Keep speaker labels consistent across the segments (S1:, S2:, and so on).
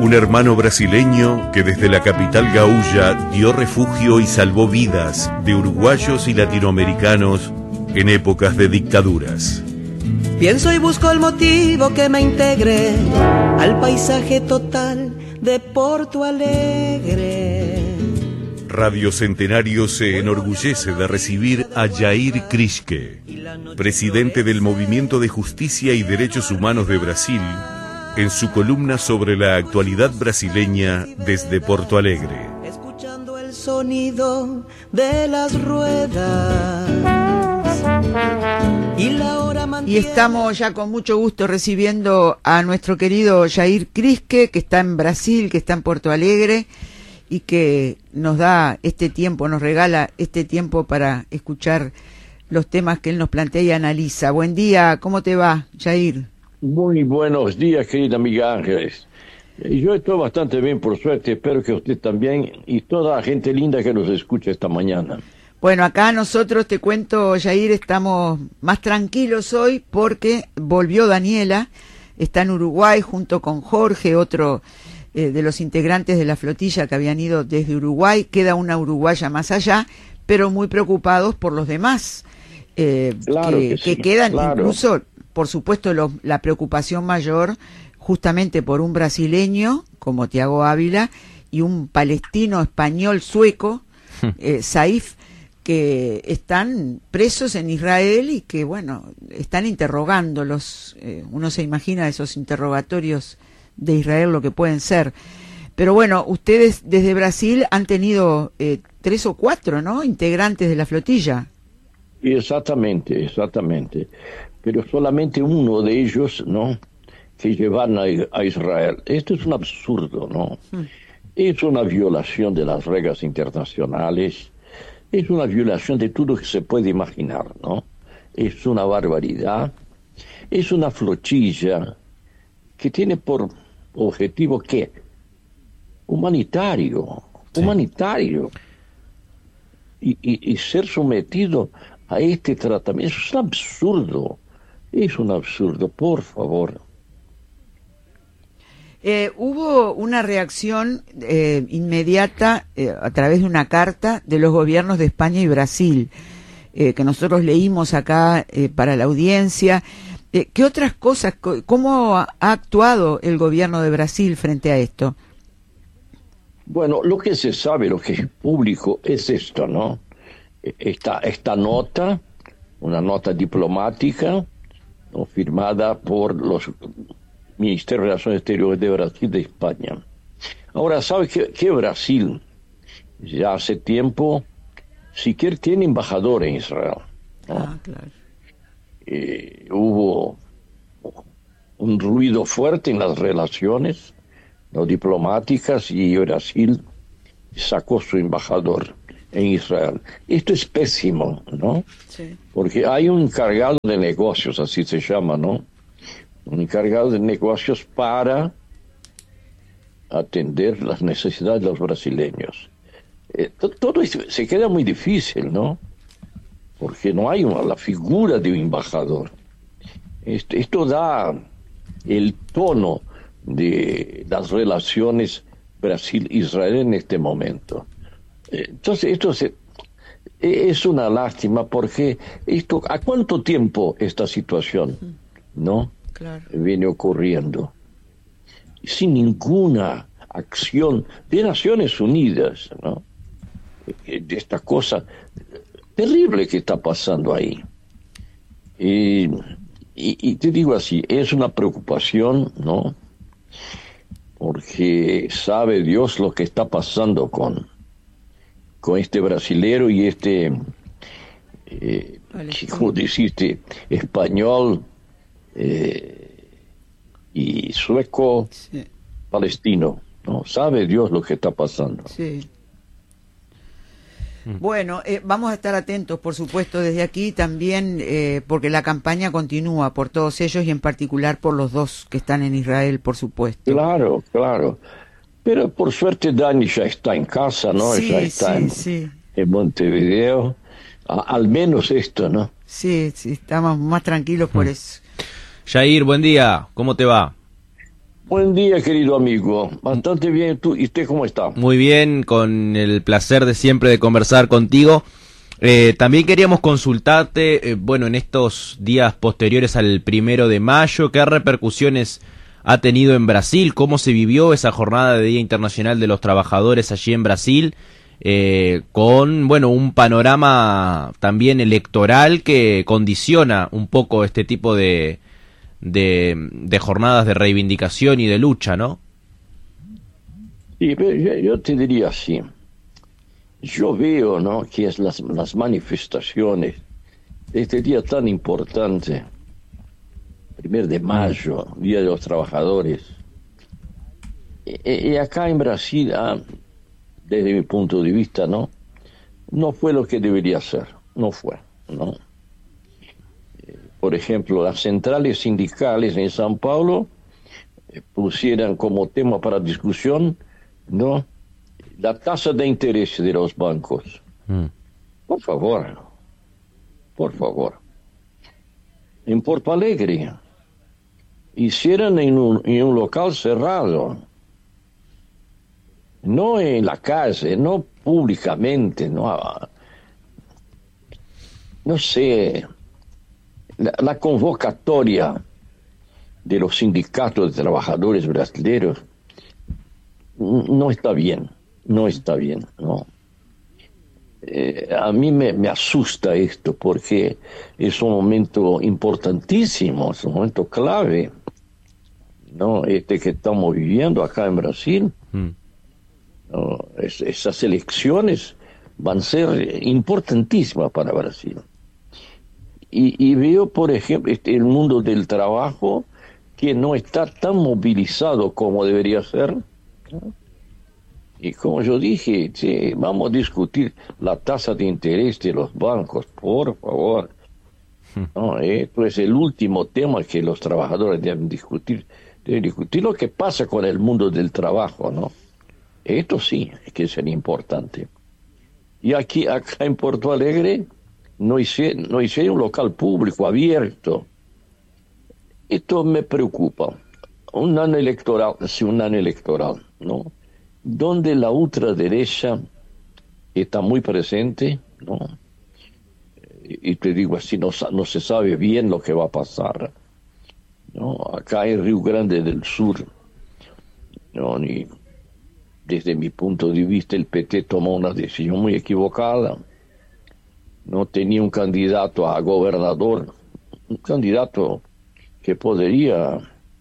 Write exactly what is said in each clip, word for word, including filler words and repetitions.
S1: Un hermano brasileño que desde la capital gaúcha dio refugio y salvó vidas de uruguayos y latinoamericanos en épocas de dictaduras.
S2: Pienso y busco el motivo que me integre al paisaje total de Porto Alegre.
S1: Radio Centenario se enorgullece de recibir a Jair Krischke, presidente del Movimiento de Justicia y Derechos Humanos de Brasil, en su columna sobre la actualidad brasileña desde Porto Alegre.
S2: Escuchando el sonido de las ruedas y la hora mantiene...
S3: Y estamos ya con mucho gusto recibiendo a nuestro querido Jair Krischke, que está en Brasil, que está en Porto Alegre, y que nos da este tiempo, nos regala este tiempo para escuchar los temas que él nos plantea y analiza. Buen día, ¿cómo te va, Jair?
S4: Muy buenos días, querida amiga Ángeles. Yo estoy bastante bien, por suerte, espero que usted también y toda la gente linda que nos escucha esta mañana.
S3: Bueno, acá nosotros, te cuento, Jair, estamos más tranquilos hoy porque volvió Daniela, está en Uruguay junto con Jorge, otro eh, de los integrantes de la flotilla que habían ido desde Uruguay. Queda una uruguaya más allá, pero muy preocupados por los demás, eh,
S4: claro
S3: que,
S4: que, sí,
S3: que quedan
S4: claro.
S3: Incluso... Por supuesto, lo, la preocupación mayor justamente por un brasileño como Thiago Ávila y un palestino español sueco, eh, Saif, que están presos en Israel y que, bueno, están interrogándolos. Eh, uno se imagina esos interrogatorios de Israel lo que pueden ser. Pero bueno, ustedes desde Brasil han tenido eh, tres o cuatro, ¿no?, integrantes de la flotilla.
S4: Exactamente, exactamente. Pero solamente uno de ellos, ¿no?, que llevan a, a Israel. Esto es un absurdo, ¿no? Mm. Es una violación de las reglas internacionales, es una violación de todo lo que se puede imaginar, ¿no? Es una barbaridad, es una flotilla que tiene por objetivo, ¿qué? Humanitario, sí. humanitario. Y, y, y ser sometido a este tratamiento es un absurdo. Es un absurdo, por favor.
S3: Eh, hubo una reacción eh, inmediata eh, a través de una carta de los gobiernos de España y Brasil, eh, que nosotros leímos acá eh, para la audiencia. Eh, ¿Qué otras cosas, cómo ha actuado el gobierno de Brasil frente a esto?
S4: Bueno, lo que se sabe, lo que es público es esto, ¿no? Esta, esta nota, una nota diplomática, ¿no?, firmada por los Ministerios de Relaciones Exteriores de Brasil y de España. Ahora, ¿sabe que, que Brasil ya hace tiempo siquiera tiene embajador en Israel, ¿no?
S3: Ah, claro.
S4: Eh, hubo un ruido fuerte en las relaciones, ¿no?, diplomáticas, y Brasil sacó su embajador en Israel. Esto es pésimo, ¿no? Sí. Porque hay un encargado de negocios, así se llama, ¿no? Un encargado de negocios para atender las necesidades de los brasileños. Eh, todo esto se queda muy difícil, ¿no? Porque no hay una, la figura de un embajador. Esto, esto da el tono de las relaciones Brasil-Israel en este momento. Entonces, esto se, es una lástima porque esto, ¿a cuánto tiempo esta situación, no? Claro. Viene ocurriendo? Sin ninguna acción de Naciones Unidas, ¿no? De esta cosa terrible que está pasando ahí. Y, y, y te digo así, es una preocupación, ¿no? Porque sabe Dios lo que está pasando con con este brasilero y este, eh, como dijiste, español eh, y sueco, sí. palestino, ¿no? Sabe Dios lo que está pasando.
S3: Sí. Mm. Bueno, eh, vamos a estar atentos, por supuesto, desde aquí también, eh, porque la campaña continúa por todos ellos y en particular por los dos que están en Israel, por supuesto.
S4: Claro, claro. Pero por suerte Dani ya está en casa, ¿no?
S3: Sí,
S4: ya está
S3: sí,
S4: en,
S3: sí.
S4: en Montevideo. A, al menos esto, ¿no?
S3: Sí, sí, estamos más tranquilos por
S5: mm.
S3: eso.
S5: Jair, buen día. ¿Cómo te va?
S4: Buen día, querido amigo. Bastante bien. ¿Tú y usted cómo está?
S5: Muy bien, con el placer de siempre de conversar contigo. Eh, también queríamos consultarte, eh, bueno, en estos días posteriores al primero de mayo, ¿qué repercusiones ha tenido en Brasil? ¿Cómo se vivió esa jornada de Día Internacional de los Trabajadores allí en Brasil? Eh, con, bueno, un panorama también electoral que condiciona un poco este tipo de, de, de jornadas de reivindicación y de lucha, ¿no?
S4: Sí, pero yo, yo te diría así. Yo veo, ¿no?, que es las, las manifestaciones de este día tan importante, primero de mayo, Día de los Trabajadores. Y, y acá en Brasil, ah, desde mi punto de vista, ¿no?, no fue lo que debería ser, no fue, ¿no? Por ejemplo, las centrales sindicales en São Paulo eh, pusieran como tema para discusión, ¿no?, la tasa de interés de los bancos. Mm. Por favor, por favor. En Porto Alegre, hicieran en un, en un local cerrado, no en la calle, no públicamente, no, no sé, la, la convocatoria de los sindicatos de trabajadores brasileños no está bien. No está bien, ¿no? Eh, a mí me, me asusta esto porque es un momento importantísimo, es un momento clave, ¿no?, este que estamos viviendo acá en Brasil. Mm. ¿No? Es, esas elecciones van a ser importantísimas para Brasil. Y, y veo, por ejemplo, este, el mundo del trabajo que no está tan movilizado como debería ser, ¿no? Y como yo dije, sí, vamos a discutir la tasa de interés de los bancos, por favor. No, esto es el último tema que los trabajadores deben discutir. Deben discutir lo que pasa con el mundo del trabajo, ¿no? Esto sí, es que sería importante. Y aquí, acá en Porto Alegre, no hice, no hice un local público abierto. Esto me preocupa. Un año electoral, sí, un año electoral, ¿no?, donde la ultraderecha está muy presente, ¿no? Y te digo así, no, no se sabe bien lo que va a pasar, ¿no? Acá en Río Grande del Sur, ¿no?, Ni, desde mi punto de vista, el P T tomó una decisión muy equivocada. No tenía un candidato a gobernador, un candidato que podría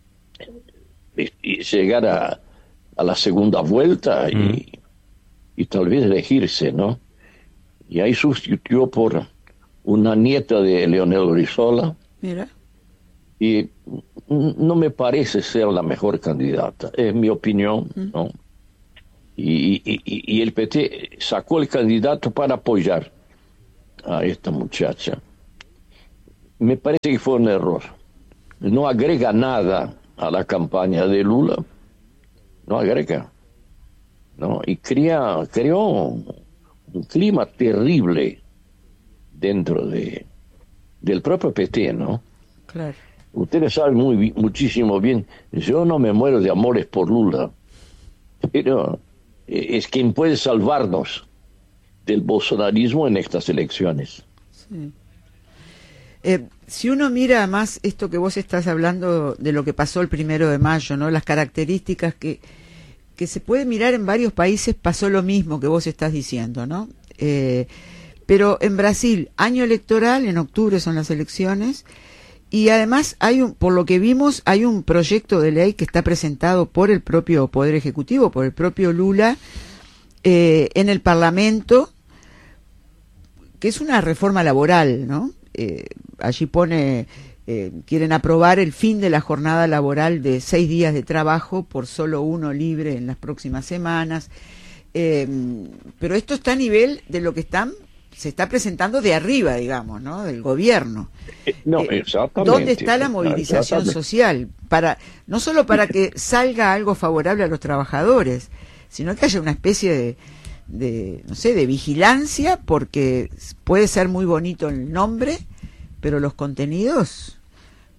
S4: llegar a a la segunda vuelta y, mm. y tal vez elegirse, ¿no? Y ahí sustituyó por una nieta de Leonel Brizola.
S3: Mira.
S4: Y no me parece ser la mejor candidata, es mi opinión, mm. ¿no? Y, y, y el P T sacó el candidato para apoyar a esta muchacha. Me parece que fue un error. No agrega nada a la campaña de Lula. No agrega, ¿no? Y crea, creó un, un clima terrible dentro de del propio P T, ¿no?
S3: Claro.
S4: Ustedes saben muy muchísimo bien, yo no me muero de amores por Lula, pero es quien puede salvarnos del bolsonarismo en estas elecciones.
S3: Sí. Eh, si uno mira más esto que vos estás hablando de lo que pasó el primero de mayo, ¿no?, las características que, que se puede mirar en varios países, pasó lo mismo que vos estás diciendo, ¿no? Eh, pero en Brasil, año electoral, en octubre son las elecciones, y además hay un, por lo que vimos, hay un proyecto de ley que está presentado por el propio Poder Ejecutivo, por el propio Lula, eh, en el Parlamento, que es una reforma laboral, ¿no? Eh, allí pone, eh, quieren aprobar el fin de la jornada laboral de seis días de trabajo por solo uno libre en las próximas semanas, eh, pero esto está a nivel de lo que están se está presentando de arriba, digamos, ¿no?, del gobierno.
S4: No,
S3: eh,
S4: exactamente.
S3: ¿Dónde está la movilización social? Para no solo para que salga algo favorable a los trabajadores, sino que haya una especie de de, no sé, de vigilancia, porque puede ser muy bonito el nombre, pero los contenidos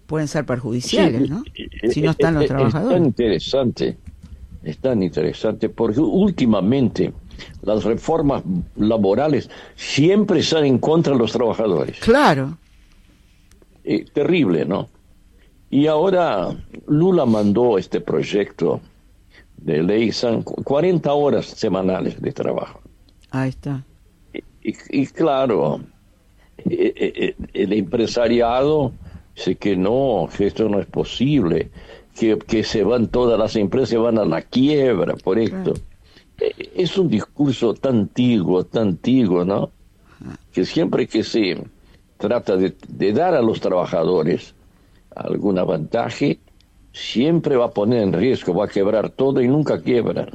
S3: pueden ser perjudiciales,
S4: sí,
S3: ¿no? Si no están los
S4: es,
S3: trabajadores.
S4: Es tan interesante, es tan interesante, porque últimamente las reformas laborales siempre están en contra de los trabajadores.
S3: Claro.
S4: Eh, terrible, ¿no? Y ahora Lula mandó este proyecto de ley, son cuarenta horas semanales de trabajo.
S3: Ahí está.
S4: Y, y, y claro, eh, eh, el empresariado dice que no, que esto no es posible, que, que se van todas las empresas, van a la quiebra por esto. Claro. Eh, es un discurso tan antiguo, tan antiguo, ¿no? Que siempre que se trata de, de dar a los trabajadores algún avantaje, siempre va a poner en riesgo, va a quebrar todo y nunca quiebran.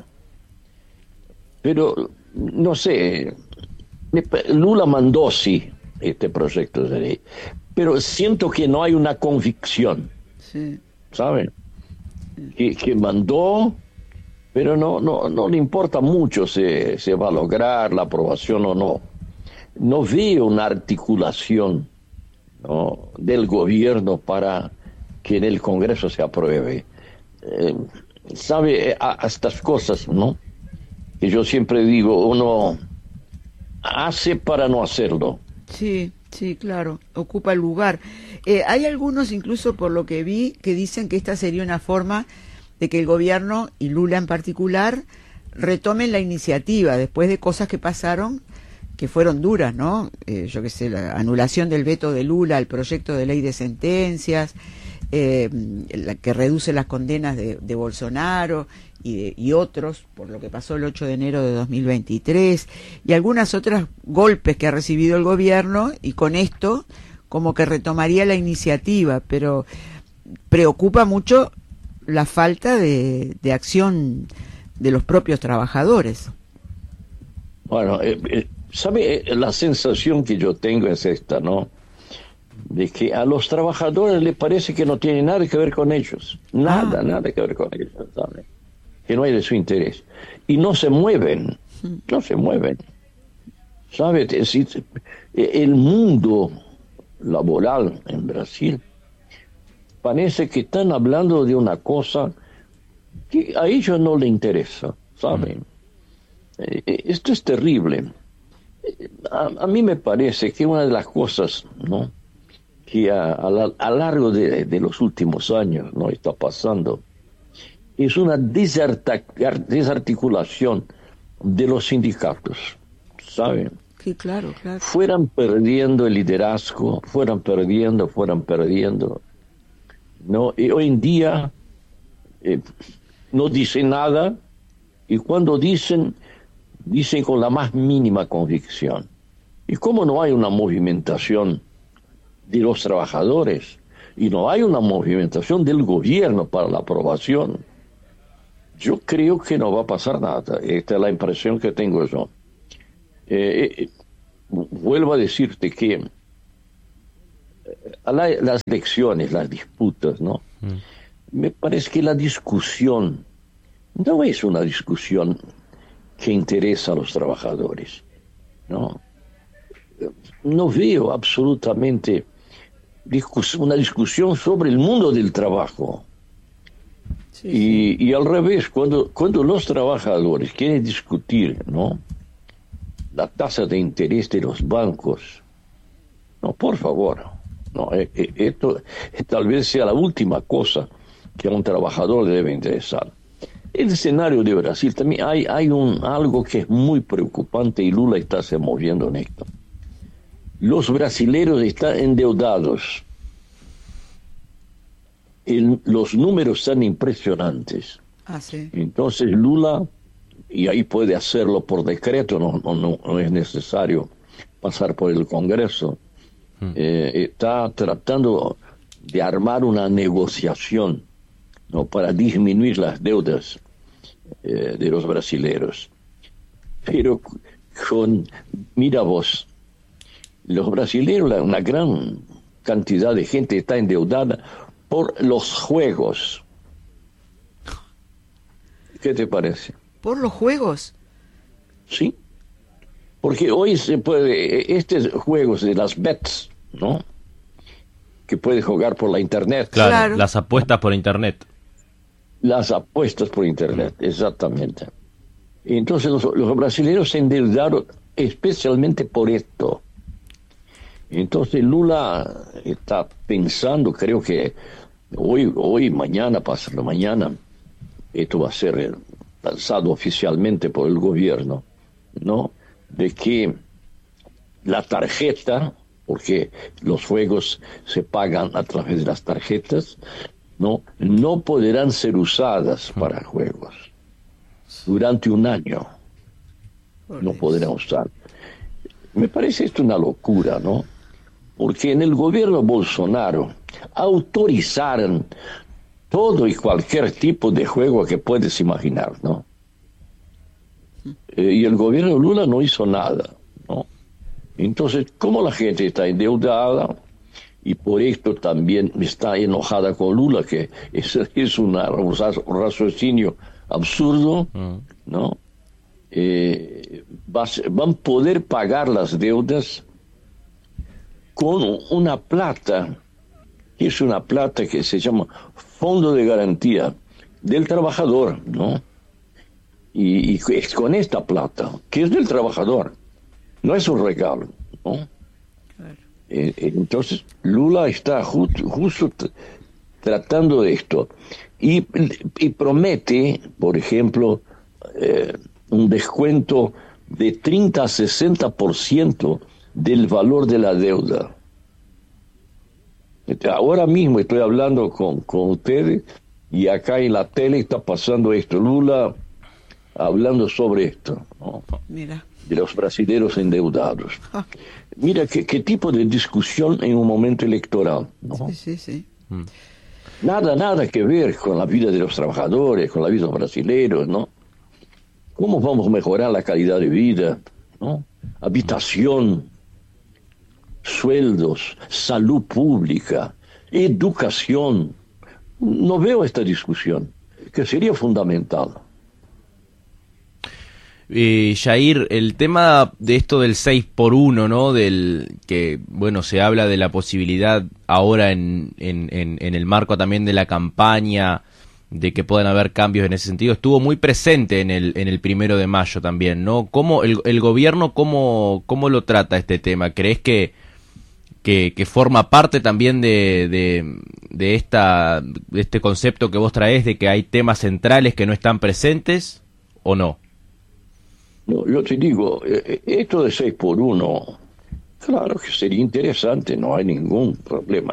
S4: Pero, no sé, Lula mandó sí este proyecto de ley, pero siento que no hay una convicción, sí. ¿Saben? Que, que mandó, pero no, no, no le importa mucho si se va a lograr la aprobación o no. No veo una articulación, ¿no?, del gobierno para que en el Congreso se apruebe. Eh, sabe, a, a estas cosas, ¿no?, que yo siempre digo, uno hace para no hacerlo.
S3: Sí, sí, claro, ocupa el lugar. Eh, hay algunos, incluso por lo que vi, que dicen que esta sería una forma de que el gobierno, y Lula en particular, retomen la iniciativa después de cosas que pasaron que fueron duras, ¿no? Eh, yo qué sé, la anulación del veto de Lula al proyecto de ley de sentencias, eh, la que reduce las condenas de, de Bolsonaro y, de, y otros, por lo que pasó el ocho de enero de dos mil veintitrés, y algunas otras golpes que ha recibido el gobierno, y con esto como que retomaría la iniciativa, pero preocupa mucho la falta de, de acción de los propios trabajadores.
S4: Bueno, eh, eh, ¿sabe? La sensación que yo tengo es esta, ¿no? De que a los trabajadores les parece que no tiene nada que ver con ellos. Nada, ah. nada que ver con ellos, ¿sabe? Que no hay de su interés. Y no se mueven, no se mueven. ¿Sabe? El mundo laboral en Brasil parece que están hablando de una cosa que a ellos no les interesa, ¿saben? Mm. Esto es terrible. A, a mí me parece que una de las cosas, ¿no?, que a, a, la, a largo de, de los últimos años no está pasando es una desarticulación de los sindicatos, ¿saben?
S3: Sí, claro, claro.
S4: Fueran perdiendo el liderazgo, fueran perdiendo, fueran perdiendo, ¿no? Y hoy en día eh, no dicen nada, y cuando dicen, dicen con la más mínima convicción. Y como no hay una movimentación de los trabajadores y no hay una movimentación del gobierno para la aprobación, yo creo que no va a pasar nada. Esta es la impresión que tengo yo. Eh, eh, vuelvo a decirte que eh, a la, las elecciones, las disputas, ¿no? Mm. Me parece que la discusión no es una discusión que interesa a los trabajadores, ¿no? No veo absolutamente discus- una discusión sobre el mundo del trabajo. Sí, y, sí. y al revés, cuando, cuando los trabajadores quieren discutir, ¿no?, la tasa de interés de los bancos, no, por favor, no, eh, eh, esto eh, tal vez sea la última cosa que a un trabajador le debe interesar. El escenario de Brasil también hay, hay un, algo que es muy preocupante, y Lula está se moviendo en esto. Los brasileños están endeudados. El, los números están impresionantes.
S3: Ah, sí.
S4: Entonces Lula, y ahí puede hacerlo por decreto, no, no, no, no es necesario pasar por el Congreso, hmm. eh, está tratando de armar una negociación, ¿no?, para disminuir las deudas eh, de los brasileños. Pero con, mira vos, los brasileños, una gran cantidad de gente está endeudada por los juegos. ¿Qué te parece?
S3: ¿Por los juegos?
S4: Sí, porque hoy se puede, estos juegos de las bets, ¿no?, que puede jugar por la internet.
S5: Claro,
S3: Claro.
S5: las apuestas por internet.
S4: Las apuestas por internet, exactamente. Entonces los, los brasileños se endeudaron especialmente por esto. Entonces Lula está pensando, creo que hoy, hoy, mañana, pasado mañana, esto va a ser lanzado oficialmente por el gobierno, ¿no? De que la tarjeta, porque los juegos se pagan a través de las tarjetas, no, no podrán ser usadas para juegos durante un año. No podrán usar. Me parece esto una locura, ¿no? Porque en el gobierno Bolsonaro autorizaron todo y cualquier tipo de juego que puedes imaginar, ¿no? Eh, y el gobierno Lula no hizo nada, ¿no? Entonces, como la gente está endeudada y por esto también está enojada con Lula, que es, es una, un raciocinio absurdo, ¿no? Eh, va, van a poder pagar las deudas con una plata, que es una plata que se llama Fondo de Garantía del Trabajador, ¿no? Y, y es con esta plata, que es del trabajador, no es un regalo, ¿no? Claro. Eh, entonces, Lula está justo, justo t- tratando de esto. Y, y promete, por ejemplo, eh, un descuento de treinta a sesenta por ciento del valor de la deuda. Ahora mismo estoy hablando con, con ustedes y acá en la tele está pasando esto. Lula hablando sobre esto, ¿no?
S3: Mira.
S4: De los brasileños endeudados. Mira qué, qué tipo de discusión en un momento electoral, ¿no?
S3: Sí, sí, sí.
S5: Mm.
S4: Nada, nada que ver con la vida de los trabajadores, con la vida de los brasileños, ¿no? ¿Cómo vamos a mejorar la calidad de vida, ¿no? Habitación, sueldos, salud pública, educación. No veo esta discusión, que sería fundamental.
S5: Eh, Jair, el tema de esto del seis por uno, ¿no? Del que, bueno, se habla de la posibilidad ahora en, en, en, en el marco también de la campaña, de que puedan haber cambios en ese sentido, estuvo muy presente en el en el primero de mayo también, ¿no? ¿Cómo el, el gobierno, cómo, cómo lo trata este tema? ¿Crees que, que, que forma parte también de, de, de, esta, de este concepto que vos traés, de que hay temas centrales que no están presentes, o no?
S4: No, yo te digo, eh, esto de seis por uno, claro que sería interesante, no hay ningún problema.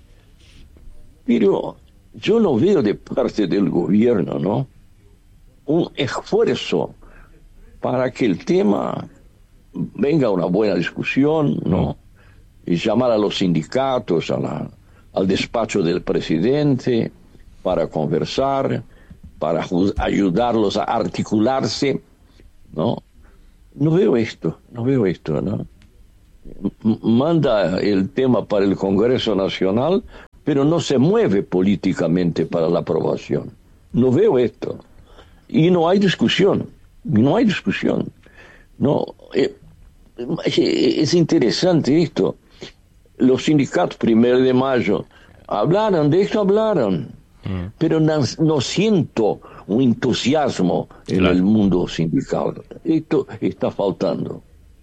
S4: Pero yo no veo de parte del gobierno, ¿no?, un esfuerzo para que el tema venga a una buena discusión, ¿no? Y llamar a los sindicatos, a la, al despacho del presidente, para conversar, para ayudarlos a articularse, ¿no? No veo esto, no veo esto, ¿no? M- manda el tema para el Congreso Nacional, pero no se mueve políticamente para la aprobación. No veo esto. Y no hay discusión, no hay discusión. No, eh, es interesante esto. Los sindicatos, primero de mayo, hablaron de esto, hablaron, mm. pero no, no siento un entusiasmo en claro. el mundo sindical. Esto está faltando.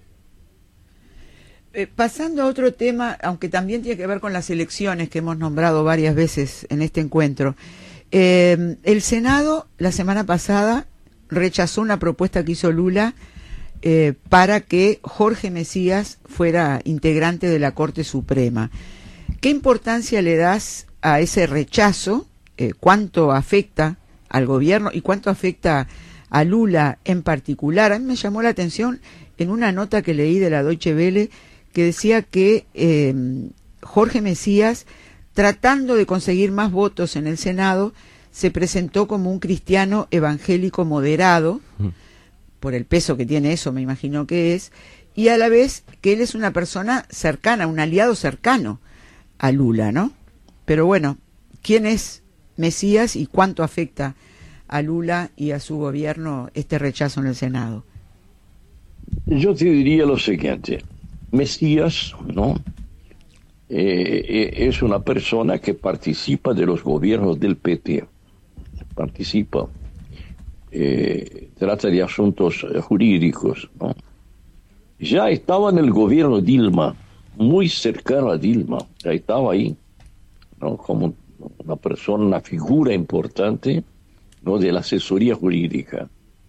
S3: Eh, pasando a otro tema, aunque también tiene que ver con las elecciones que hemos nombrado varias veces en este encuentro, eh, el Senado la semana pasada rechazó una propuesta que hizo Lula eh, para que Jorge Mesías fuera integrante de la Corte Suprema. ¿Qué importancia le das a ese rechazo? Eh, ¿Cuánto afecta al gobierno y cuánto afecta a Lula en particular? A mí me llamó la atención en una nota que leí de la Deutsche Welle que decía que eh, Jorge Mesías, tratando de conseguir más votos en el Senado, se presentó como un cristiano evangélico moderado, mm. por el peso que tiene eso, me imagino que es, y a la vez que él es una persona cercana, un aliado cercano a Lula, ¿no? Pero bueno, ¿quién es Mesías y cuánto afecta a Lula y a su gobierno este rechazo en el Senado?
S4: Yo te diría lo siguiente. Mesías, ¿no?, eh, es una persona que participa de los gobiernos del P T. Participa. Eh, trata de asuntos jurídicos, ¿no? Ya estaba en el gobierno Dilma, muy cercano a Dilma, ya estaba ahí, ¿no? Como una persona, una figura importante, ¿no? De la asesoría jurídica.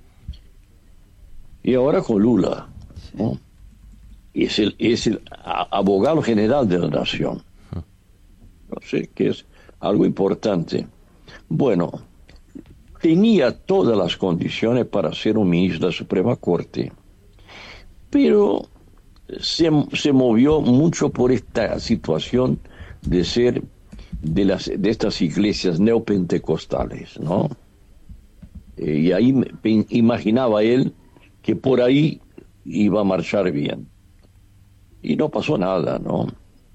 S4: Y ahora con Lula, ¿no? Es el, es el abogado general de la nación. No sé, que es algo importante. Bueno, tenía todas las condiciones para ser un ministro de la Suprema Corte, pero se, se movió mucho por esta situación de ser de, las, de estas iglesias neopentecostales, ¿no? Eh, y ahí me, imaginaba él que por ahí iba a marchar bien. Y no pasó nada, ¿no?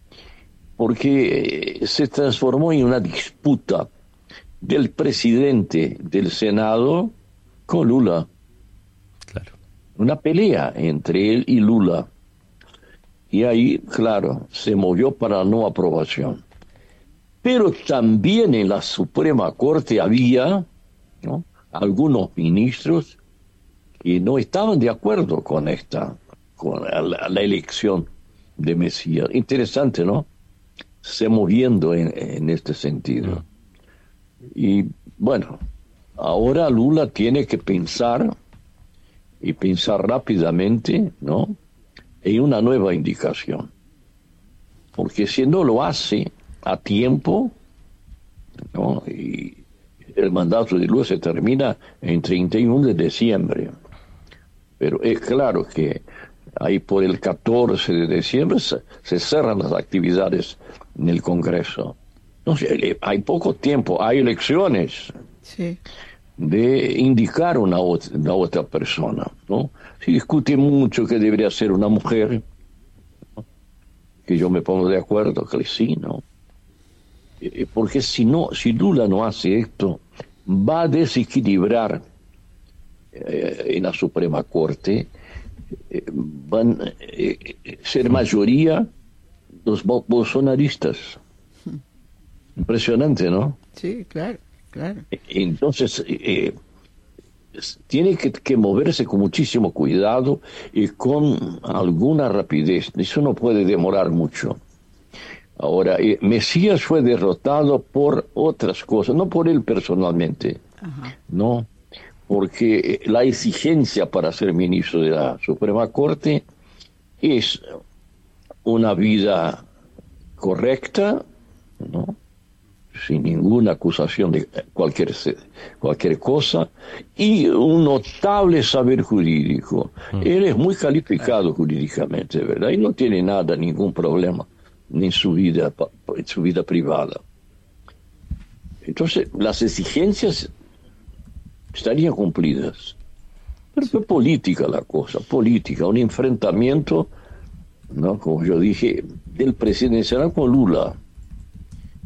S4: Porque eh, se transformó en una disputa del presidente del Senado con Lula.
S5: Claro.
S4: Una pelea entre él y Lula. Y ahí, claro, se movió para la no aprobación. Pero también en la Suprema Corte había, ¿no?, algunos ministros que no estaban de acuerdo con esta, con la, la elección de Mesías. Interesante, ¿no? Se moviendo en, en este sentido. Mm. Y bueno, ahora Lula tiene que pensar, y pensar rápidamente, ¿no?, en una nueva indicación. Porque si no lo hace a tiempo, ¿no?, y el mandato de Lula se termina en treinta y uno de diciembre. Pero es claro que ahí por el catorce de diciembre se, se cerran las actividades en el Congreso. No sé, hay poco tiempo, hay elecciones, sí, de indicar una otra, una otra persona, ¿no? Se discute mucho que debería ser una mujer, ¿no?, que yo me pongo de acuerdo que sí, ¿no? Eh, porque si no, si Lula no hace esto, va a desequilibrar eh, en la Suprema Corte, eh, van a eh, ser mayoría los bolsonaristas. Impresionante, ¿no?
S3: Sí, claro, claro.
S4: Entonces, eh, tiene que, que moverse con muchísimo cuidado y con alguna rapidez. Eso no puede demorar mucho. Ahora, eh, Mesías fue derrotado por otras cosas, no por él personalmente, ajá, no, porque la exigencia para ser ministro de la Suprema Corte es una vida correcta, ¿no?, sin ninguna acusación de cualquier, cualquier cosa, y un notable saber jurídico. Mm. Él es muy calificado jurídicamente, ¿verdad? Y no tiene nada, ningún problema en su vida, en su vida privada. Entonces, las exigencias estarían cumplidas. Pero fue política la cosa, política, un enfrentamiento, ¿no?, como yo dije, del presidencial con Lula.